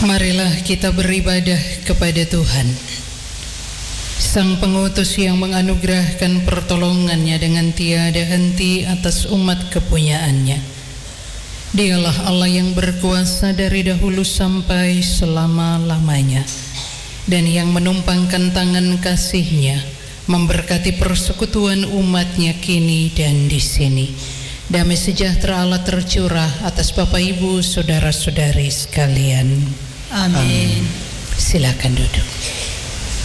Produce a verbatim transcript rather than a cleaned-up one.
Marilah kita beribadah kepada Tuhan, Sang Pengutus yang menganugerahkan pertolongannya dengan tiada henti atas umat kepunyaannya. Dialah Allah yang berkuasa dari dahulu sampai selama-lamanya, dan yang menumpangkan tangan kasih-Nya memberkati persekutuan umat-Nya kini dan di sini. Damai sejahtera Allah tercurah atas Bapak Ibu, saudara-saudari sekalian. Amin. Silakan duduk.